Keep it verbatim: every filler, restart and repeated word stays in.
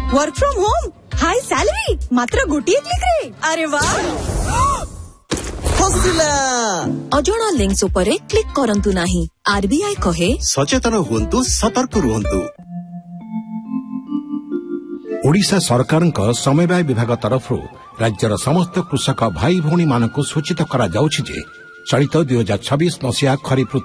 Work from home high salary मात्र गोटिए click रे। अरे वाह फसिला अजणा लिंक्स उपरे क्लिक करंतु नाही। आरबीआई कहे सचेतन हुंतु सतर्क रुहंतु। ओडिशा सरकारक समवाय विभाग तरफ राज्यर समस्त कृषक भाई भौणी मानक सूचित करा जाउछि जे चलित दुई हजार छब्बीस मसीहा खरीफ